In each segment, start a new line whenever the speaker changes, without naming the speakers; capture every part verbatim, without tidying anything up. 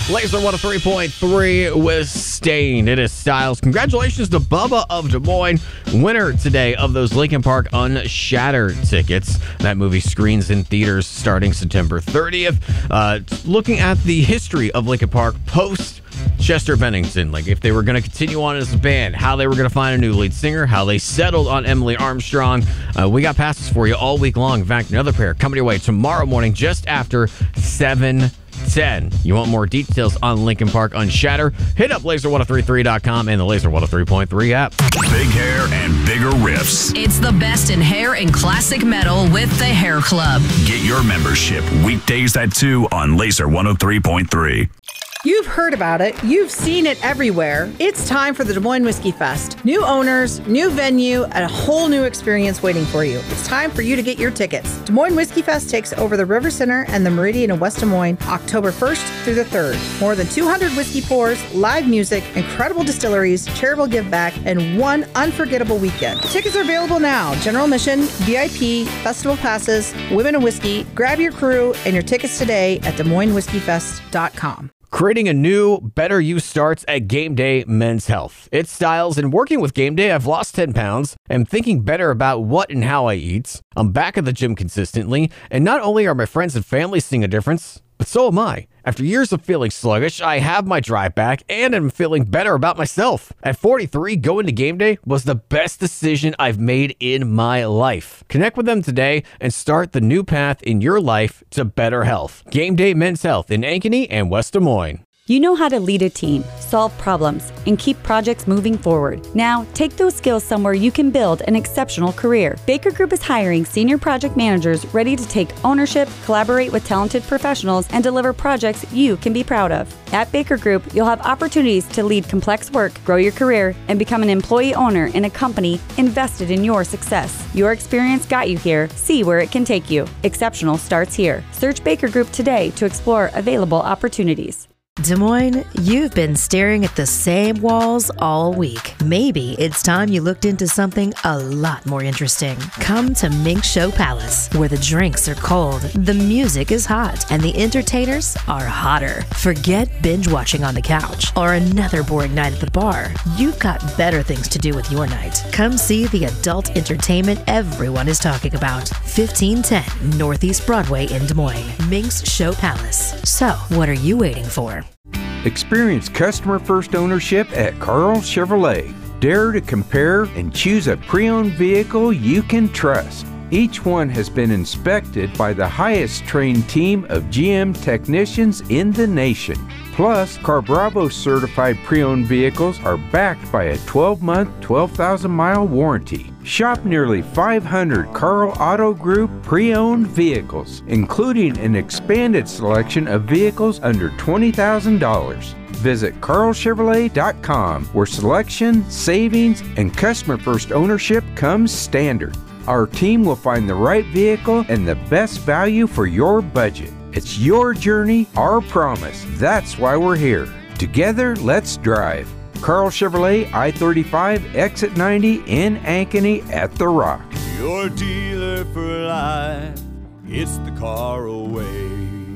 Laser one oh three point three with Stain. It is Styles. Congratulations to Bubba of Des Moines, winner today of those Linkin Park Unshattered tickets. That movie screens in theaters starting September thirtieth. Uh, looking at the history of Linkin Park post Chester Bennington, like if they were going to continue on as a band, how they were going to find a new lead singer, how they settled on Emily Armstrong. Uh, we got passes for you all week long. In fact, another pair coming your way tomorrow morning just after seven ten. You want more details on Linkin Park Unshattered? Hit up laser ten thirty-three dot com and the Laser one oh three point three app.
Big hair and bigger riffs.
It's the best in hair and classic metal with the Hair Club.
Get your membership weekdays at two on Laser one oh three point three.
You've heard about it. You've seen it everywhere. It's time for the Des Moines Whiskey Fest. New owners, new venue, and a whole new experience waiting for you. It's time for you to get your tickets. Des Moines Whiskey Fest takes over the River Center and the Meridian in West Des Moines October first through the third. More than two hundred whiskey pours, live music, incredible distilleries, charitable give back, and one unforgettable weekend. Tickets are available now. General admission, V I P, festival passes, women and whiskey. Grab your crew and your tickets today at des moines whiskey fest dot com.
Creating a new, better you starts at Game Day Men's Health. It's Styles, and working with Game Day, I've lost ten pounds. I'm thinking better about what and how I eat. I'm back at the gym consistently, and not only are my friends and family seeing a difference, but so am I. After years of feeling sluggish, I have my drive back and I'm feeling better about myself. At forty-three, going to Game Day was the best decision I've made in my life. Connect with them today and start the new path in your life to better health. Game Day Men's Health in Ankeny and West Des Moines.
You know how to lead a team, solve problems, and keep projects moving forward. Now, take those skills somewhere you can build an exceptional career. Baker Group is hiring senior project managers ready to take ownership, collaborate with talented professionals, and deliver projects you can be proud of. At Baker Group, you'll have opportunities to lead complex work, grow your career, and become an employee owner in a company invested in your success. Your experience got you here. See where it can take you. Exceptional starts here. Search Baker Group today to explore available opportunities.
Des Moines, you've been staring at the same walls all week. Maybe it's time you looked into something a lot more interesting. Come to Mink Show Palace, where the drinks are cold, the music is hot, and the entertainers are hotter. Forget binge watching on the couch or another boring night at the bar. You've got better things to do with your night. Come see the adult entertainment everyone is talking about. fifteen ten Northeast Broadway in Des Moines. Mink's Show Palace. So, what are you waiting for?
Experience customer-first ownership at Carl Chevrolet. Dare to compare and choose a pre-owned vehicle you can trust. Each one has been inspected by the highest trained team of G M technicians in the nation. Plus, CarBravo certified pre-owned vehicles are backed by a twelve month, twelve thousand mile warranty. Shop nearly five hundred Carl Auto Group pre-owned vehicles, including an expanded selection of vehicles under twenty thousand dollars. Visit carl chevrolet dot com, where selection, savings, and customer-first ownership comes standard. Our team will find the right vehicle and the best value for your budget. It's your journey, our promise. That's why we're here. Together, let's drive. Carl Chevrolet, I thirty-five, exit ninety in Ankeny at The Rock.
Your dealer for life, it's the Carl way.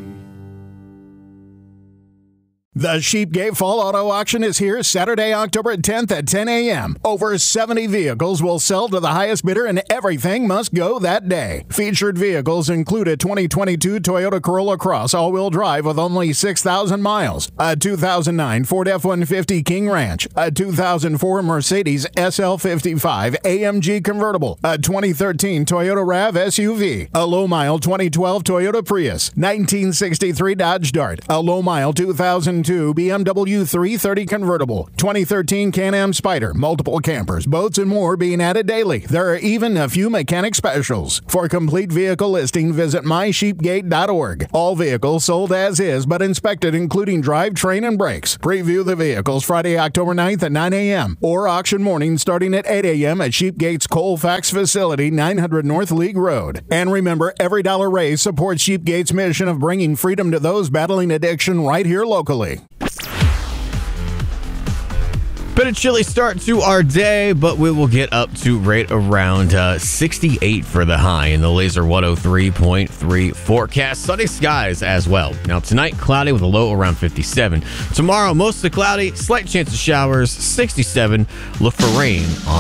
The Sheepgate Fall Auto Auction is here Saturday, October tenth at ten a.m. Over seventy vehicles will sell to the highest bidder and everything must go that day. Featured vehicles include a twenty twenty-two Toyota Corolla Cross all-wheel drive with only six thousand miles, a two thousand nine Ford F one fifty King Ranch, a two thousand four Mercedes S L fifty-five A M G convertible, a twenty thirteen Toyota RAV S U V, a low-mile twenty twelve Toyota Prius, nineteen sixty-three Dodge Dart, a low-mile two thousand two B M W three thirty convertible, twenty thirteen Can-Am Spyder, multiple campers, boats, and more being added daily. There are even a few mechanic specials. For complete vehicle listing, visit my sheepgate dot org. All vehicles sold as is, but inspected, including drive, train, and brakes. Preview the vehicles Friday, October ninth at nine a.m. or auction morning starting at eight a.m. at Sheepgate's Colfax facility, nine hundred North League Road. And remember, every dollar raised supports Sheepgate's mission of bringing freedom to those battling addiction right here locally.
Been a chilly start to our day, but we will get up to right around uh, sixty-eight for the high in the Laser one oh three point three forecast. Sunny skies as well. Now tonight, cloudy with a low around fifty-seven. Tomorrow, mostly cloudy, slight chance of showers, sixty-seven. Look for rain on